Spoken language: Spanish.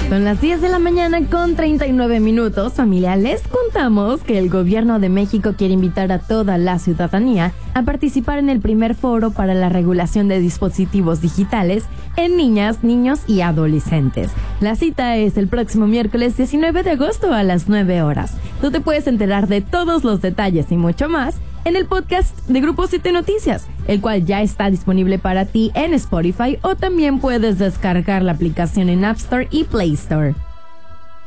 Son las 10 de la mañana con 39 minutos. Familia, les contamos que el gobierno de México quiere invitar a toda la ciudadanía a participar en el primer foro para la regulación de dispositivos digitales en niñas, niños y adolescentes. La cita es el próximo miércoles 19 de agosto a las 9 horas. Tú te puedes enterar de todos los detalles y mucho más en el podcast de Grupo 7 Noticias, el cual ya está disponible para ti en Spotify, o también puedes descargar la aplicación en App Store y Play Store.